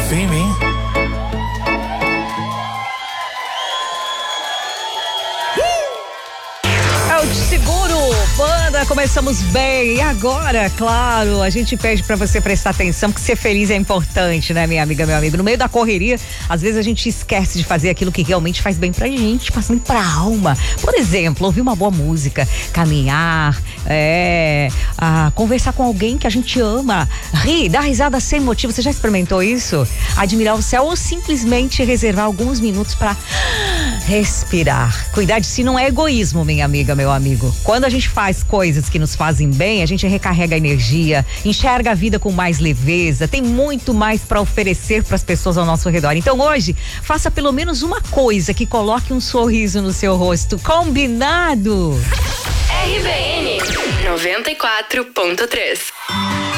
Vem, vem. Eu te seguro, banda, começamos bem. E agora, claro, a gente pede pra você prestar atenção, porque ser feliz é importante, né, minha amiga, meu amigo? No meio da correria, às vezes a gente esquece de fazer aquilo que realmente faz bem pra gente, faz bem pra alma. Por exemplo, ouvir uma boa música, caminhar, conversar com alguém que a gente ama, rir, dar risada sem motivo. Você já experimentou isso? Admirar o céu ou simplesmente reservar alguns minutos pra respirar. Cuidar de si não é egoísmo, minha amiga, meu amigo. Quando a gente faz coisas que nos fazem bem, a gente recarrega a energia, enxerga a vida com mais leveza, tem muito mais para oferecer para as pessoas ao nosso redor. Então hoje, faça pelo menos uma coisa que coloque um sorriso no seu rosto. Combinado? RBN 94.3